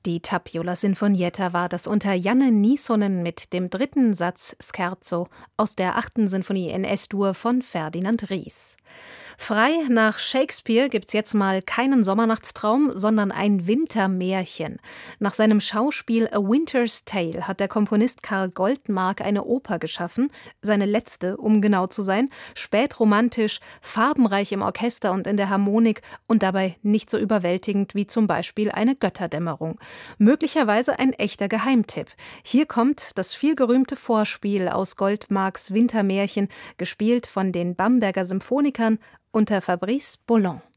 Die Tapiola Sinfonietta war das unter Janne Niisonen mit dem 3. Satz Scherzo aus der 8. Sinfonie in S-Dur von Ferdinand Ries. Frei nach Shakespeare gibt's jetzt mal keinen Sommernachtstraum, sondern ein Wintermärchen. Nach seinem Schauspiel A Winter's Tale hat der Komponist Karl Goldmark eine Oper geschaffen, seine letzte, um genau zu sein, spätromantisch, farbenreich im Orchester und in der Harmonik und dabei nicht so überwältigend wie zum Beispiel eine Götterdämmerung. Möglicherweise ein echter Geheimtipp. Hier kommt das vielgerühmte Vorspiel aus Goldmarks Wintermärchen, gespielt von den Bamberger Symphonikern unter Fabrice Boland.